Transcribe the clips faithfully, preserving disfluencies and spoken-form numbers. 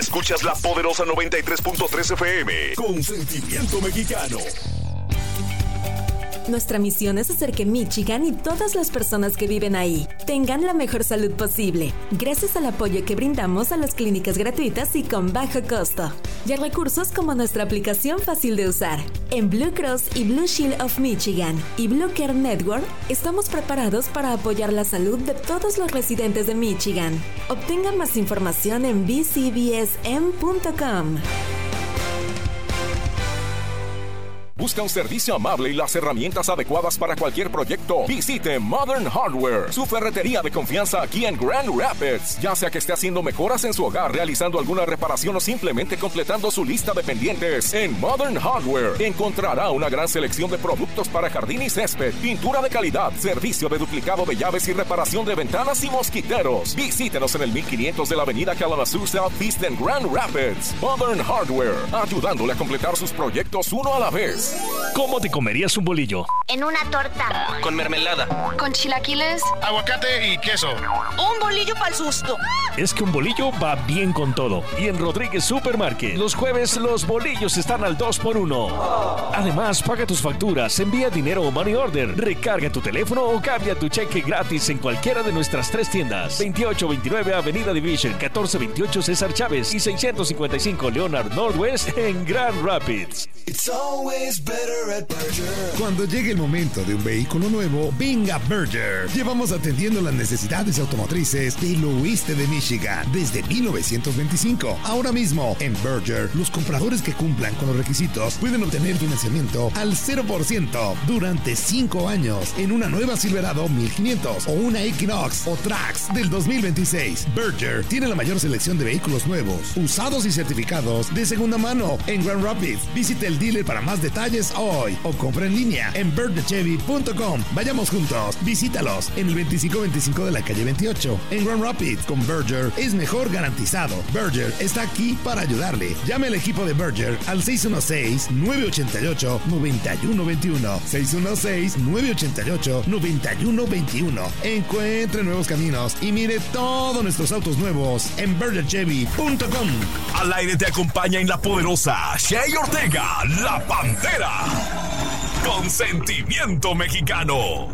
Escuchas La Poderosa noventa y tres punto tres F M con sentimiento mexicano. Nuestra misión es hacer que Michigan y todas las personas que viven ahí tengan la mejor salud posible, gracias al apoyo que brindamos a las clínicas gratuitas y con bajo costo, y a recursos como nuestra aplicación fácil de usar. En Blue Cross y Blue Shield of Michigan y Blue Care Network estamos preparados para apoyar la salud de todos los residentes de Michigan. Obtenga más información en b c b s m punto com. Busca un servicio amable y las herramientas adecuadas para cualquier proyecto. Visite Modern Hardware, su ferretería de confianza aquí en Grand Rapids. Ya sea que esté haciendo mejoras en su hogar, realizando alguna reparación o simplemente completando su lista de pendientes, en Modern Hardware encontrará una gran selección de productos para jardín y césped, pintura de calidad, servicio de duplicado de llaves y reparación de ventanas y mosquiteros. Visítenos en el mil quinientos de la avenida Kalamazoo Southeast en Grand Rapids. Modern Hardware, ayudándole a completar sus proyectos uno a la vez. ¿Cómo te comerías un bolillo? En una torta. Con mermelada. Con chilaquiles. Aguacate y queso. Un bolillo para el susto. Es que un bolillo va bien con todo. Y en Rodríguez Supermarket, los jueves los bolillos están al dos por uno. Además, paga tus facturas, envía dinero o money order, recarga tu teléfono o cambia tu cheque gratis en cualquiera de nuestras tres tiendas. veintiocho veintinueve Avenida Division, catorce veintiocho César Chávez y seiscientos cincuenta y cinco Leonard Northwest en Grand Rapids. It's always better at Berger. Cuando llegue el momento de un vehículo nuevo, venga Berger. Llevamos atendiendo las necesidades automotrices del oeste de Michigan desde mil novecientos veinticinco. Ahora mismo, en Berger, los compradores que cumplan con los requisitos pueden obtener financiamiento al cero por ciento durante cinco años en una nueva Silverado mil quinientos o una Equinox o Trax del dos mil veintiséis. Berger tiene la mayor selección de vehículos nuevos, usados y certificados de segunda mano en Grand Rapids. Visite el dealer para más detalles hoy o compra en línea en berger chevy punto com. Vayamos juntos, visítalos en el veinticinco veinticinco de la calle veintiocho en Grand Rapids. Con Berger es mejor garantizado. Berger está aquí para ayudarle. Llame al equipo de Berger al seis uno seis, nueve ocho ocho, nueve uno dos uno. seis uno seis, nueve ocho ocho, nueve uno dos uno. Encuentre nuevos caminos y mire todos nuestros autos nuevos en berger chevy punto com. Al aire te acompaña en La Poderosa Shay Ortega, La Pantera, con sentimiento mexicano.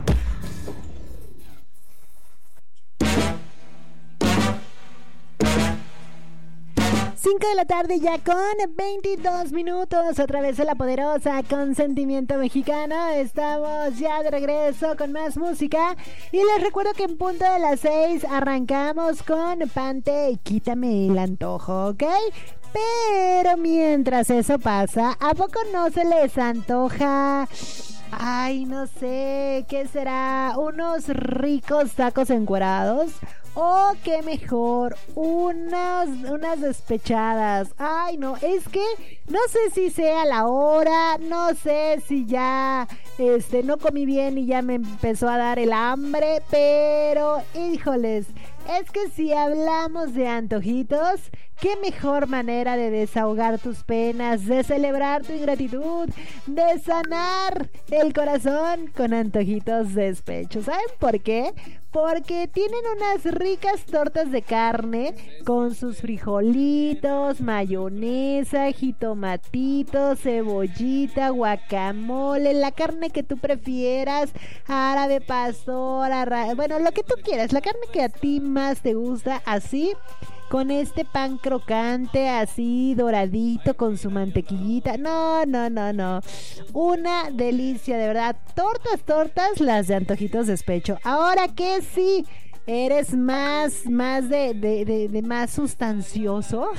cinco de la tarde ya con veintidós minutos a través de La Poderosa con sentimiento mexicano. Estamos ya de regreso con más música y les recuerdo que en punto de las seis arrancamos con Pante y Quítame el Antojo, ¿ok? Pero mientras eso pasa, ¿a poco no se les antoja? Ay, no sé, ¿qué será? ¿Unos ricos tacos encuerados? O qué mejor, unas, unas despechadas. Ay, no, es que no sé si sea la hora, no sé si ya este, no comí bien y ya me empezó a dar el hambre, pero híjoles, es que si hablamos de antojitos, qué mejor manera de desahogar tus penas, de celebrar tu ingratitud, de sanar el corazón con antojitos de despecho. ¿Saben por qué? Porque tienen unas ricas tortas de carne con sus frijolitos, mayonesa, jitomatito, cebollita, guacamole, la carne que tú prefieras, árabe, pastor, arra... bueno, lo que tú quieras, la carne que a ti más te gusta, así, con este pan crocante así doradito con su mantequillita. No, no, no, no. Una delicia, de verdad. Tortas, tortas, las de antojitos despecho. Ahora que sí eres más, más de, de, de, de más sustancioso,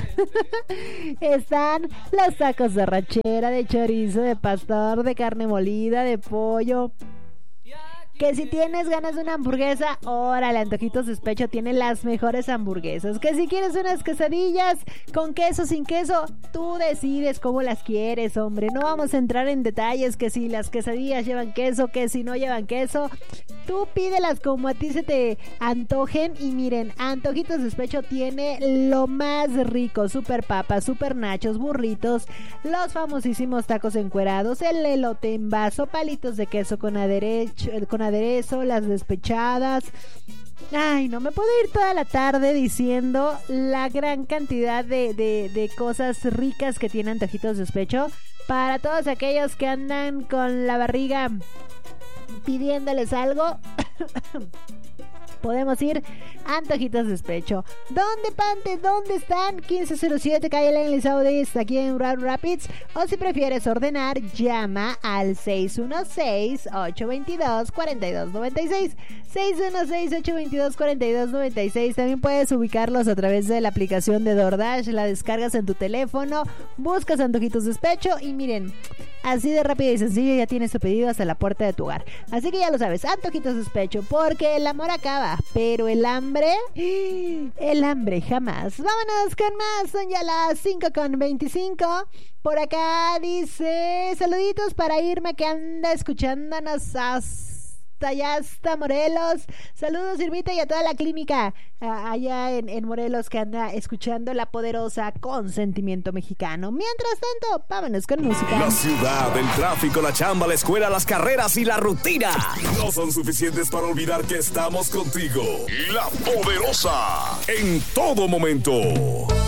están los tacos de rachera, de chorizo, de pastor, de carne molida, de pollo. Que si tienes ganas de una hamburguesa, órale, Antojitos Despecho tiene las mejores hamburguesas. Que si quieres unas quesadillas con queso, sin queso, tú decides cómo las quieres, hombre. No vamos a entrar en detalles que si las quesadillas llevan queso, que si no llevan queso. Tú pídelas como a ti se te antojen. Y miren, Antojitos Despecho tiene lo más rico: super papas, super nachos, burritos, los famosísimos tacos encuerados, el elote en vaso, palitos de queso con aderecho, con aderezo, las despechadas. Ay, no me puedo ir toda la tarde diciendo la gran cantidad de, de, de cosas ricas que tiene Antojitos Despecho para todos aquellos que andan con la barriga pidiéndoles algo. Podemos ir a Antojitos Despecho. ¿Dónde, Pante? ¿Dónde están? quince cero siete Calle Langley Southeast, aquí en Grand Rapids. O si prefieres ordenar, llama al seis uno seis, ocho dos dos, cuatro dos nueve seis. seis uno seis, ocho dos dos, cuatro dos nueve seis. También puedes ubicarlos a través de la aplicación de DoorDash. La descargas en tu teléfono, buscas Antojitos Despecho y miren, así de rápido y sencillo ya tienes tu pedido hasta la puerta de tu hogar. Así que ya lo sabes, Antojitos Despecho, porque el amor acaba, pero el hambre, el hambre jamás. Vámonos con más, son ya las cinco con veinticinco. Por acá dice, saluditos para Irma que anda escuchándonos hasta allá, hasta Morelos. Saludos, Irmita, y a toda la clínica allá en, en Morelos que anda escuchando La Poderosa con Sentimiento Mexicano. Mientras tanto, vámonos con música. La ciudad, el tráfico, la chamba, la escuela, las carreras y la rutina no son suficientes para olvidar que estamos contigo. La Poderosa, en todo momento.